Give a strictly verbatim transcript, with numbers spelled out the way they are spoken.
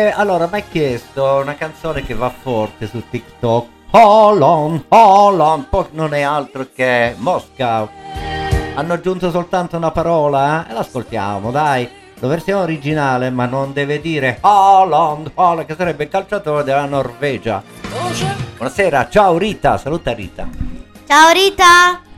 Eh, allora, mi hai chiesto una canzone che va forte su TikTok. Holland, Holland, poi non è altro che Moscow. Hanno aggiunto soltanto una parola, eh? E l'ascoltiamo, dai. La versione originale, ma non deve dire Holland, Holland, che sarebbe il calciatore della Norvegia. Buonasera, ciao Rita, saluta Rita. Ciao Rita.